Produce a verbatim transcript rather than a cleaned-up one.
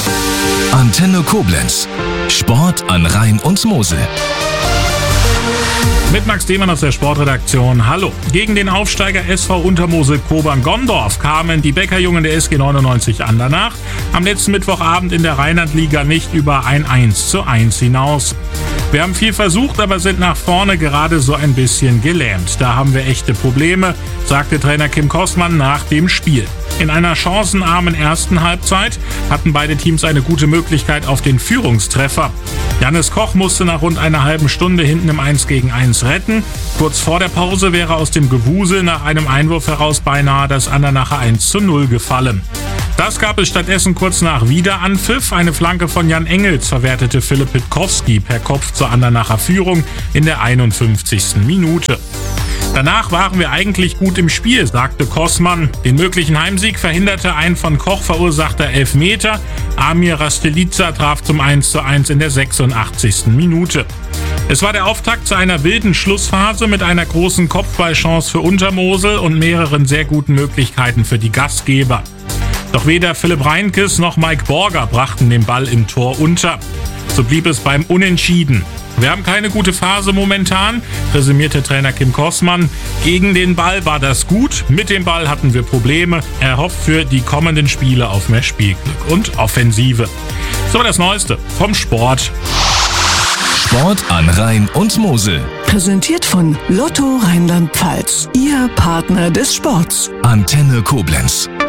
Antenne Koblenz. Sport an Rhein und Mosel. Mit Max Demann aus der Sportredaktion. Hallo. Gegen den Aufsteiger S V Untermosel-Kobern-Gondorf kamen die Bäckerjungen der S G neunundneunzig Andernach am letzten Mittwochabend in der Rheinland-Liga nicht über ein eins zu eins hinaus. Wir haben viel versucht, aber sind nach vorne gerade so ein bisschen gelähmt. Da haben wir echte Probleme, sagte Trainer Kim Kossmann nach dem Spiel. In einer chancenarmen ersten Halbzeit hatten beide Teams eine gute Möglichkeit auf den Führungstreffer. Jannis Koch musste nach rund einer halben Stunde hinten im eins gegen eins retten. Kurz vor der Pause wäre aus dem Gewusel nach einem Einwurf heraus beinahe das Andernacher eins zu null gefallen. Das gab es stattdessen kurz nach Wiederanpfiff. Eine Flanke von Jan Engels verwertete Philipp Pitkowski per Kopf zur Andernacher Führung in der einundfünfzigsten Minute. Danach waren wir eigentlich gut im Spiel, sagte Kossmann. Den möglichen Heimsieg verhinderte ein von Koch verursachter Elfmeter. Amir Rastelica traf zum eins zu eins in der sechsundachtzigsten Minute. Es war der Auftakt zu einer wilden Schlussphase mit einer großen Kopfballchance für Untermosel und mehreren sehr guten Möglichkeiten für die Gastgeber. Doch weder Philipp Reinkes noch Mike Borger brachten den Ball im Tor unter. So blieb es beim Unentschieden. Wir haben keine gute Phase momentan, resümierte Trainer Kim Kossmann. Gegen den Ball war das gut, mit dem Ball hatten wir Probleme. Er hofft für die kommenden Spiele auf mehr Spielglück und Offensive. So das Neueste vom Sport. Sport an Rhein und Mosel. Präsentiert von Lotto Rheinland-Pfalz, Ihr Partner des Sports. Antenne Koblenz.